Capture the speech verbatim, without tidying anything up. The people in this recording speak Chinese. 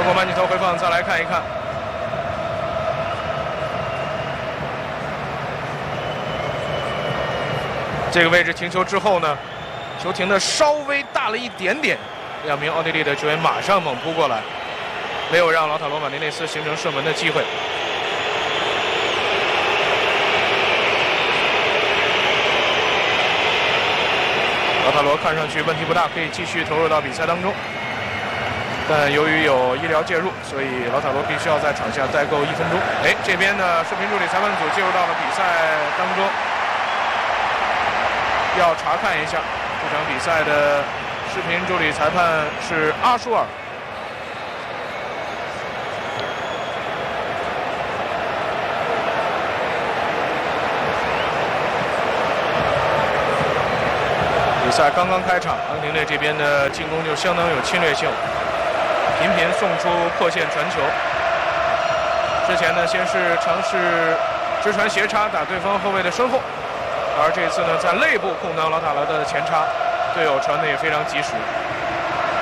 过曼尼头回放，再来看一看。这个位置停球之后呢，球停的稍微大了一点点，两名奥地利的球员马上猛扑过来，没有让老塔罗马内内斯形成射门的机会。老塔罗看上去问题不大，可以继续投入到比赛当中。但由于有医疗介入，所以老塔罗必须要在场下待够一分钟。哎，这边呢，视频助理裁判组介入到了比赛当中，要查看一下这场比赛的视频助理裁判是阿舒尔。比赛刚刚开场，阿根廷队这边的进攻就相当有侵略性，频频送出破线传球。之前呢，先是尝试直传斜插打对方后卫的身后，而这次呢，在内部空当老塔罗的前插，队友传的也非常及时。